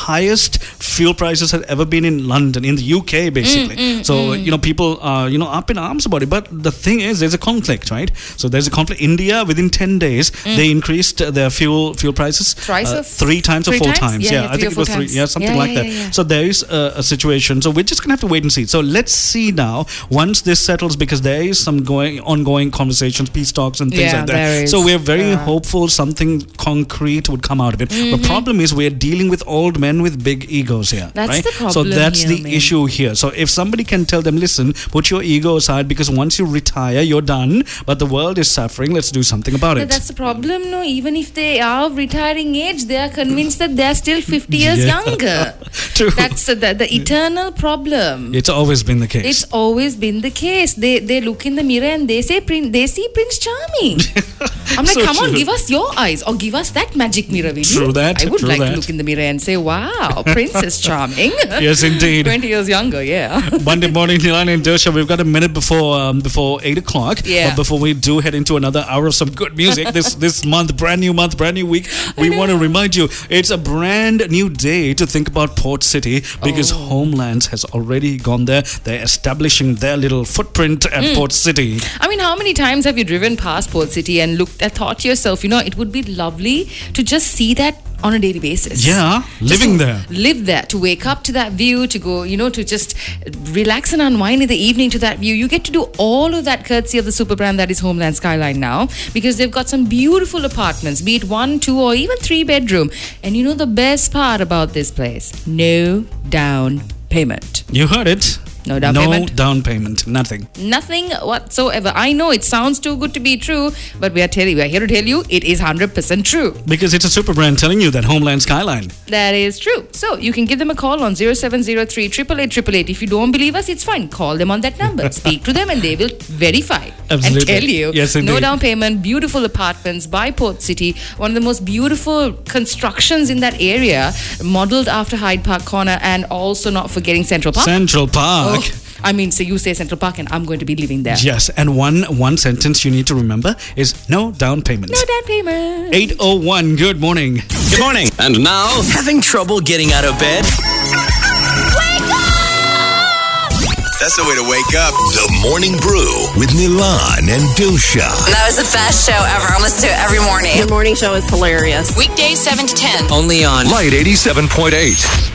highest fuel prices have ever been in London, in the UK, basically. So, people are, up in arms about it. But the thing is, there's a conflict, right? So there's a conflict. India, within 10 days, they increased their fuel prices. Three times or four times. Yeah, I think it was three. Yeah, something like that. Yeah. So there is a situation. So we're just going to have to wait and see. So let's see now, once this settles, because there is some ongoing conversations, peace talks and things like that. There is. So we're very hopeful something concrete would come out of it. The problem is we're dealing with old men with big egos here. That's right? the problem. So that's here, the issue here. So if somebody can tell them, listen, put your ego aside, because once you retire, you're done. But the world is suffering. Let's do something about it. That's the problem. No, even if they are of retiring age, they are convinced that they are still 50 years younger. True. That's the eternal problem. It's always been the case. It's always been the case. They look in the mirror and they see Prince Charming. I'm like, So come on, true. give us your eyes or give us that magic mirror, will you? True that. I would True like that. to look in the mirror and say, wow, Princess Charming. Yes, indeed. 20 years younger, yeah. Monday morning, Nilani and Dersha, we've got a minute before 8 o'clock. Yeah. But before we do head into another hour of some good music, this month, brand new week, we want to remind you, it's a brand new day to think about Port City, because Homelands has already gone there. They're establishing their little footprint at Port City. I mean, how many times have you driven past Port City and thought to yourself, it would be lovely to just see that on a daily basis. Yeah, living there. Live there, to wake up to that view, to go, to just relax and unwind in the evening to that view. You get to do all of that courtesy of the super brand that is Homeland Skyline now, because they've got some beautiful apartments, be it 1, 2 or even 3 bedroom. And the best part about this place? No down payment. You heard it. No down payment. No down payment. Nothing. Nothing whatsoever. I know it sounds too good to be true, but we are here to tell you it is 100% true. Because it's a super brand telling you that Homeland Skyline. That is true. So you can give them a call on 0703 888. If you don't believe us, it's fine. Call them on that number. Speak to them and they will verify Absolutely. and tell you. Yes, indeed. No down payment, beautiful apartments by Port City. One of the most beautiful constructions in that area, modeled after Hyde Park Corner, and also not forgetting Central Park. Central Park. I mean, so you say Central Park and I'm going to be living there. Yes, and one sentence you need to remember is no down payment. No down payment. 8:01, good morning. Good morning. And now, having trouble getting out of bed? Wake up! That's the way to wake up. The Morning Brew with Nilan and Dusha. That was the best show ever. I listen to it every morning. Your morning show is hilarious. Weekdays 7 to 10. Only on Light 87.8.